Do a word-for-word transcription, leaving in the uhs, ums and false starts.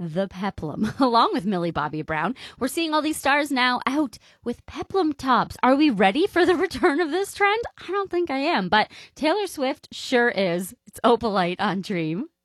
the peplum, along with Millie Bobby Brown. We're seeing all these stars now out with peplum tops. Are we ready for the return of this trend? I don't think I am, but Taylor Swift sure is. It's Opalite on Dream.